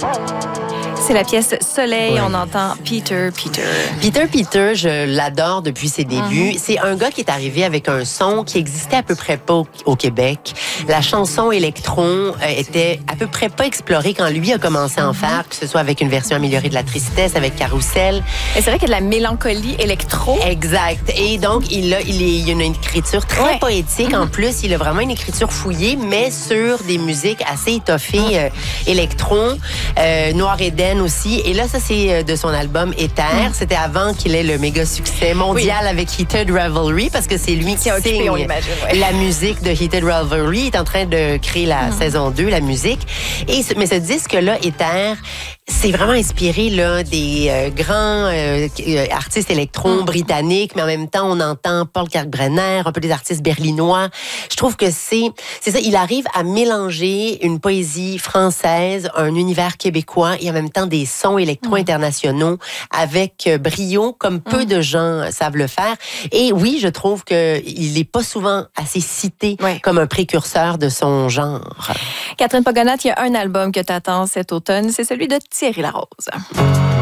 C'est la pièce Soleil, on entend Peter. Peter, je l'adore depuis ses débuts. C'est un gars qui est arrivé avec un son qui existait à peu près pas au Québec. La chanson électron était à peu près pas explorée quand lui a commencé à en faire, que ce soit avec une version améliorée de La Tristesse, avec Carousel. Et c'est vrai qu'il y a de la mélancolie électro. Exact. Et donc, il a une écriture très poétique. En plus, il a vraiment une écriture fouillée, mais sur des musiques assez étoffées, électron, Noir Eden aussi. Et là, ça, c'est de son album Éther. C'était avant qu'il ait le méga succès mondial avec Heated Revelry, parce que c'est lui qui signe la musique de Heated Revelry. Il est en train de créer la saison 2, la musique. Mais ce disque-là, Éther, c'est vraiment inspiré là, des grands artistes électrons britanniques, mais en même temps, on entend Paul Kalkbrenner, un peu des artistes berlinois. Je trouve que c'est ça, il arrive à mélanger une poésie française, un univers québécois et en même temps des sons électro-internationaux avec brio, comme peu de gens savent le faire. Et oui, je trouve qu'il n'est pas souvent assez cité comme un précurseur de son genre. Catherine Pogonat, il y a un album que tu attends cet automne, c'est celui de Thierry Larose.